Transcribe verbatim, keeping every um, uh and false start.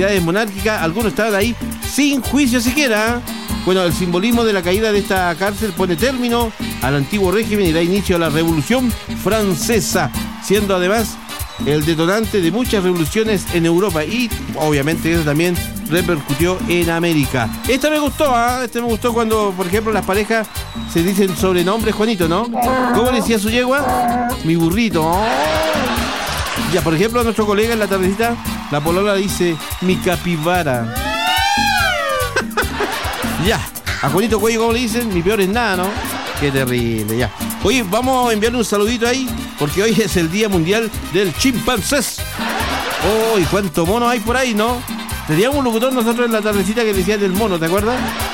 autoridades monárquicas, algunos estaban ahí sin juicio siquiera. Bueno, el simbolismo de la caída de esta cárcel pone término al antiguo régimen y da inicio a la Revolución Francesa, siendo además el detonante de muchas revoluciones en Europa, y obviamente eso también repercutió en América. Esta me gustó, ¿eh? Este me gustó cuando, por ejemplo, las parejas se dicen sobrenombres, Juanito, ¿no? ¿Cómo le decía su yegua? Mi burrito. Oh. Ya, por ejemplo, a nuestro colega en la tardecita, la polola dice mi capibara. Ya, a Juanito Cuello, ¿cómo le dicen? Mi peor es nada, ¿no? Qué terrible, ya. Oye, vamos a enviarle un saludito ahí, porque hoy es el Día Mundial del Chimpancés. Oh, y cuánto mono hay por ahí, ¿no? Teníamos un locutor nosotros en la tardecita que decía del mono, ¿te acuerdas?